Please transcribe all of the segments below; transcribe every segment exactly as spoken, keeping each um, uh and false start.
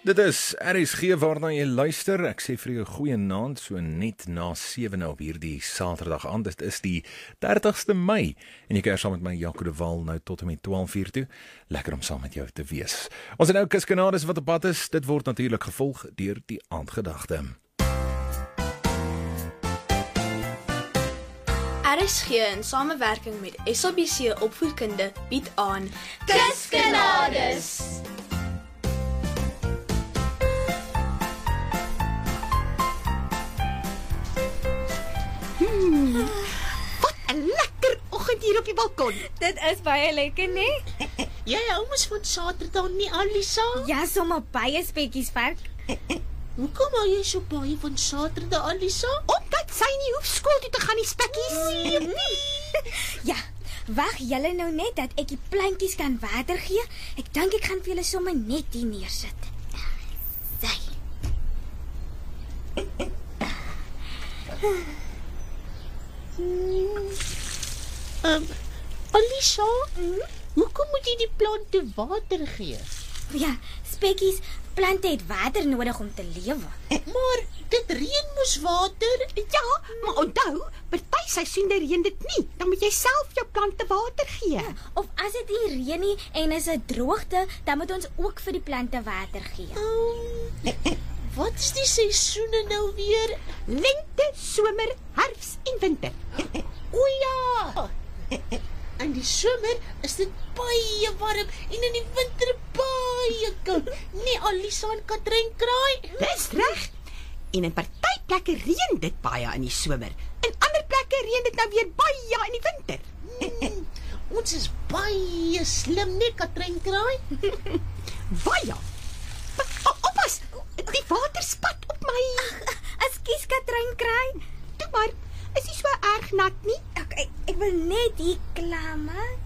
Dit is R S G waarna jy luister. Ek sê vir jou goeie naand, so net na sewe op hierdie Saterdag aan. Dit is die dertigste Mei en jy kuier saam met my Jaco de Waal nou tot en met twaalf uur toe. Lekker om saam met jou te wees. Ons het nou kuskanades wat op pad is. Dit word natuurlik gevolg deur die aandgedagte. R S G in samewerking met S A B C Opvoedkunde bied aan Kuskanades. Hmm, wat 'n lekker oggend hier op die balkon. Dit is baie lekker, né? Jy hou mos van Saterdag nie, Alisa? Ja, sommer baie spekkies werk. Hoekom hou jy so baie van Saterdag, Alisa? Omdat sy nie hoef skool toe te gaan nie, spekkies. Ja, wag julle nou net dat ek die plantjies kan water gee. Ek dink ek gaan vir julle sommer net hier neersit. Sy. Um, Alisa, mm? hoekom moet jy die plante water gee? Ja, spekkies, plante het water nodig om te lewe. Maar dit reën mos water. Ja, maar onthou, party seisoene reën dit nie. Dan moet jy self jou plante water gee. Of as dit nie reën nie en is 'n droogte, dan moet ons ook vir die plante water gee. Um, wat is die seisoene nou weer? Lente, somer, herfs en winter. O ja. In die somer is dit baie warm en in die winter baie koud. Nee, Alisa en Katrein kraai. Dis reg. En in party plekke reën dit baie in die somer. In ander plekke reën dit nou weer baie in die winter. Hmm, ons is baie slim, nee, Katrein kraai. Baie. Oppas, die water spat op my. Ekskuus, Katrein kraai. Toe maar, is nie so erg nat nie. Ek, ek, ek wil net hier klaar maak.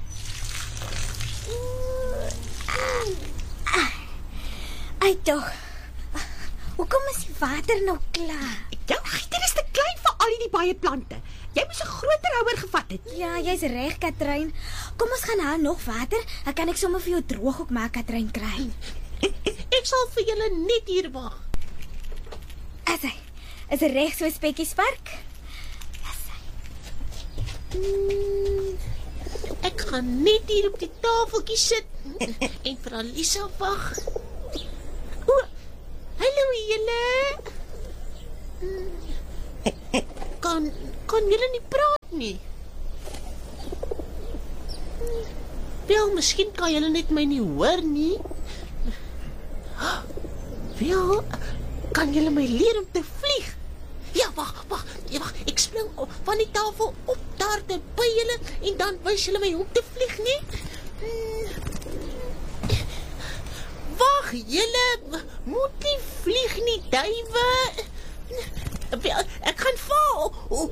Ai tog. Hoekom is die water nou klaar? Jou gieter is te klein vir al die baie plante. Jy moes 'n groter houer gevat het. Ja, jy's reg, Katrein. Kom ons gaan haal nog water. Dan kan ek sommer vir jou droog ook maak, Katrein kry. Ek sal vir julle net hier wag. Asai. Is dit reg so spekkies werk? Hmm, ek gaan net hier op die tafeltjie sit en vir Alisa wag. O, hallo julle. Kan kan julle nie praat nie? Wel, miskien kan julle net my nie hoor nie. Wel, kan julle my leer om te vlieg? Ja, wag, wag, ja, wag, ek spring op, van die tafel op daar te by julle en dan wys julle my hoe te vlieg, nie? Hmm. Wag, julle moet nie vlieg nie, duiwe. Ek gaan val. O,